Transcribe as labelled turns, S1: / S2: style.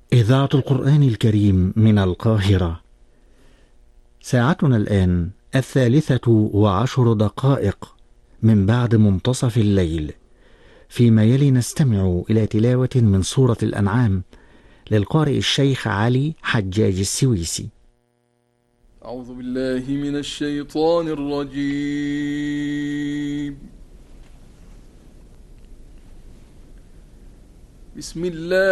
S1: إذاعة القرآن الكريم من القاهرة. ساعتنا الآن 3:10 من بعد منتصف الليل. فيما يلي نستمع إلى تلاوة من سورة الأنعام للقارئ الشيخ علي حجاج السويسي.
S2: أعوذ بالله من الشيطان الرجيم. بسم الله